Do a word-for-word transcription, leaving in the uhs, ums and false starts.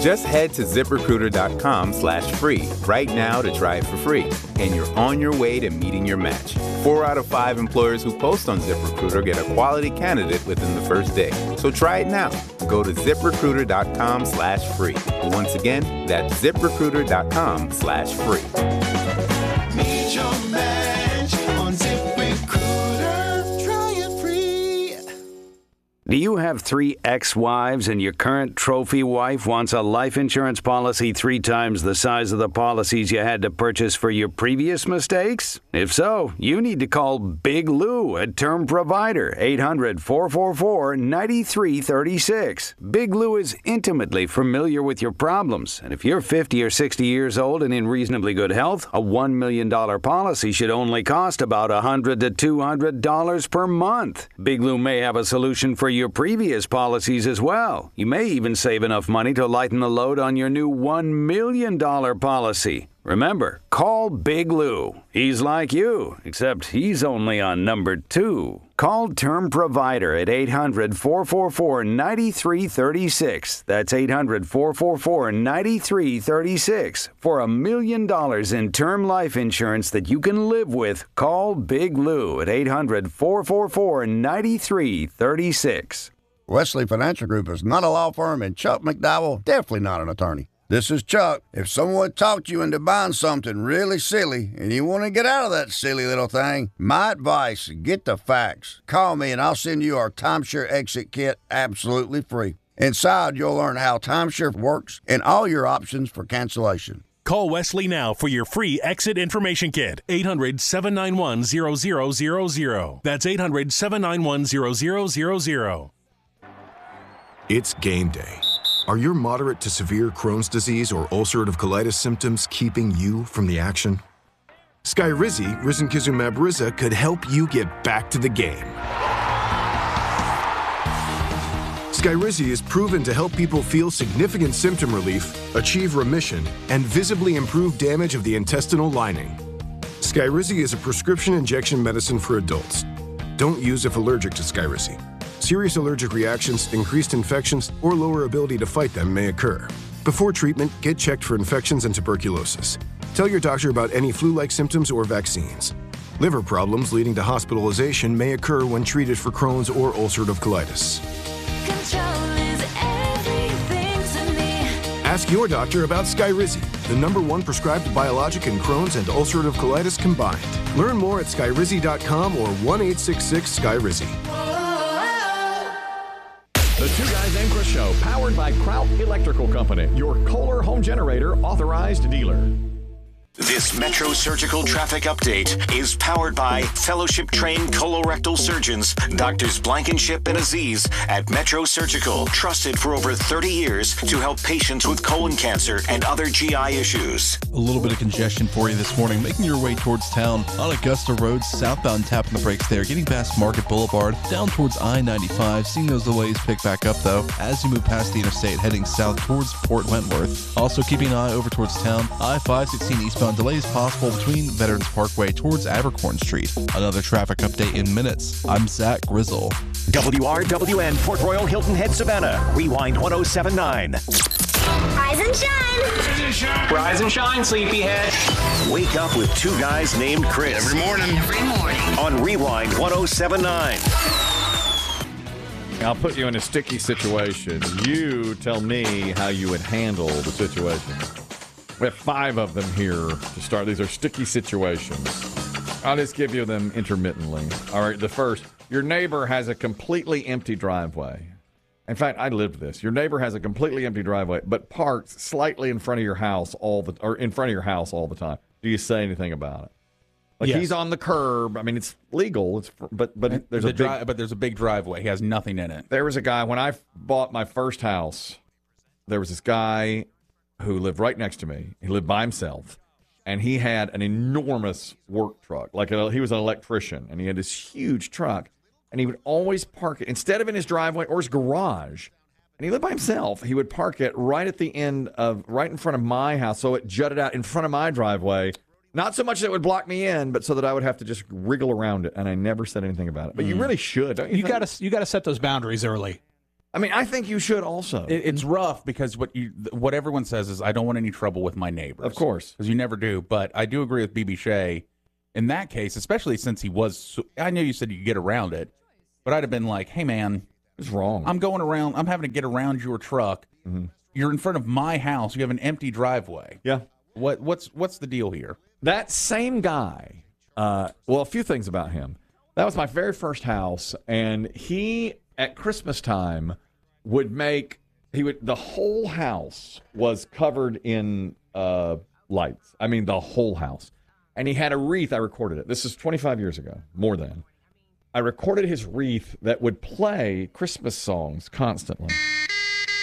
Just head to ZipRecruiter.com slash free right now to try it for free. And you're on your way to meeting your match. Four out of five employers who post on ZipRecruiter get a quality candidate within the first day. So try it now. Go to ZipRecruiter.com slash free. Once again, that's ZipRecruiter.com slash free. Meet your match on ZipRecruiter. Try it free. Do you have three ex-wives and your current trophy wife wants a life insurance policy three times the size of the policies you had to purchase for your previous mistakes? If so, you need to call Big Lou at Term Provider, eight hundred, four four four, nine three three six. Big Lou is intimately familiar with your problems, and if you're fifty or sixty years old and in reasonably good health, a one million dollars policy should only cost about one hundred to two hundred dollars per month. Big Lou may have a solution for your previous policies as well. You may even save enough money to lighten the load on your new one million dollars policy. Remember, call Big Lou. He's like you, except he's only on number two. Call Term Provider at eight hundred, four four four, nine three three six. That's eight hundred, four four four, nine three three six. For a million dollars in term life insurance that you can live with, call Big Lou at eight hundred, four four four, nine three three six. Wesley Financial Group is not a law firm, and Chuck McDowell definitely not an attorney. This is Chuck. If someone talked you into buying something really silly and you want to get out of that silly little thing, my advice, get the facts. Call me and I'll send you our timeshare exit kit absolutely free. Inside, you'll learn how timeshare works and all your options for cancellation. Call Wesley now for your free exit information kit. eight hundred, seven nine one, zero zero zero zero. That's eight hundred, seven nine one, zero zero zero zero. It's game day. Are your moderate to severe Crohn's disease or ulcerative colitis symptoms keeping you from the action? Skyrizi, risankizumab Riza, could help you get back to the game. Skyrizi is proven to help people feel significant symptom relief, achieve remission, and visibly improve damage of the intestinal lining. Skyrizi is a prescription injection medicine for adults. Don't use if allergic to Skyrizi. Serious allergic reactions, increased infections, or lower ability to fight them may occur. Before treatment, get checked for infections and tuberculosis. Tell your doctor about any flu-like symptoms or vaccines. Liver problems leading to hospitalization may occur when treated for Crohn's or ulcerative colitis. Control is everything to me. Ask your doctor about Skyrizi, the number one prescribed biologic in Crohn's and ulcerative colitis combined. Learn more at skyrizi dot com or one eight six six Skyrizi. The Two Guys Named Chris Show, powered by Kraut Electrical Company, your Kohler home generator authorized dealer. This Metro Surgical Traffic Update is powered by fellowship-trained colorectal surgeons, Doctors Blankenship and Aziz at Metro Surgical, trusted for over thirty years to help patients with colon cancer and other G I issues. A little bit of congestion for you this morning, making your way towards town on Augusta Road, southbound, tapping the brakes there, getting past Market Boulevard, down towards I ninety-five, seeing those delays pick back up though, as you move past the interstate, heading south towards Fort Wentworth. Also keeping an eye over towards town, I five sixteen eastbound delays possible between Veterans Parkway towards Abercorn Street. Another traffic update in minutes. I'm Zach Grizzle. W R W N, Port Royal, Hilton Head, Savannah. Rewind one oh seven point nine. Rise and shine. Rise and shine. Rise and shine, sleepyhead. Wake up with two guys named Chris. Every morning. Every morning. On Rewind one oh seven point nine. I'll put you in a sticky situation. You tell me how you would handle the situation. We have five of them here to start. These are sticky situations. I'll just give you them intermittently. All right, the first, your neighbor has a completely empty driveway. In fact, I lived this. Your neighbor has a completely empty driveway, but parks slightly in front of your house all the or in front of your house all the time. Do you say anything about it? Like yes. He's on the curb. I mean, it's legal. It's but but there's the a big, dri- but there's a big driveway. He has nothing in it. There was a guy when I bought my first house. There was this guy who lived right next to me. He lived by himself, and he had an enormous work truck. Like a, he was an electrician, and he had this huge truck, and he would always park it instead of in his driveway or his garage. And he lived by himself. He would park it right at the end of, right in front of my house, so it jutted out in front of my driveway. Not so much that it would block me in, but so that I would have to just wriggle around it, and I never said anything about it. But mm. you really should, don't you? You got to you got to set those boundaries early. I mean, I think you should also. It, it's rough because what you what everyone says is I don't want any trouble with my neighbors. Of course. Because you never do. But I do agree with B B Shea in that case, especially since he was, I know you said you could get around it, but I'd have been like, hey, man. What's wrong? I'm going around, I'm having to get around your truck. Mm-hmm. You're in front of my house. You have an empty driveway. Yeah. What What's what's the deal here? That same guy, uh, well, a few things about him. That was my very first house, and he, at Christmas time, would make, he would, the whole house was covered in uh, lights. I mean, the whole house. And he had a wreath. I recorded it. This is twenty-five years ago, more than. I recorded his wreath that would play Christmas songs constantly.